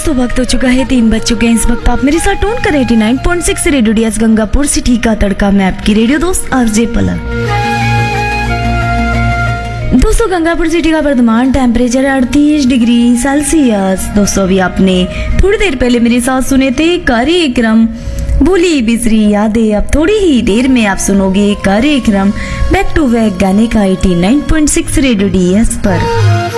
दोस्तों वक्त हो चुका है 3 बज चुके हैं। इस वक्त आप मेरे साथ टोन करें 89.6 रेडियो डीएस गंगापुर सिटी का तड़का। मैं आपकी रेडियो दोस्त आरजे पलक। दोस्तों गंगापुर सिटी का वर्तमान टेम्परेचर 38 डिग्री सेल्सियस। दोस्तों अभी आपने थोड़ी देर पहले मेरे साथ सुने थे कार्यक्रम भूली बिसरी यादें। अब थोड़ी ही देर में आप सुनोगे कार्यक्रम बैक टू बैक गाने का 89.6 रेडियो डीएस पर।